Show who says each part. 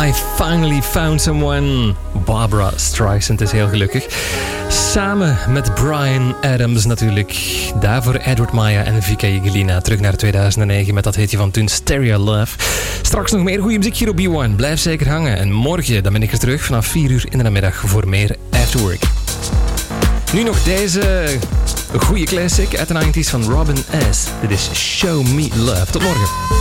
Speaker 1: I finally found someone. Barbra Streisand is heel gelukkig. Samen met Bryan Adams natuurlijk. Daarvoor Edward Maya en Vika Gelina. Terug naar 2009 met dat hitje van toen, Stereo Love. Straks nog meer goede muziek hier op B1. Blijf zeker hangen. En morgen dan ben ik er terug vanaf 4 uur in de namiddag voor meer Afterwork. Nu nog deze goede classic uit de 90s van Robin S. Dit is Show Me Love. Tot morgen.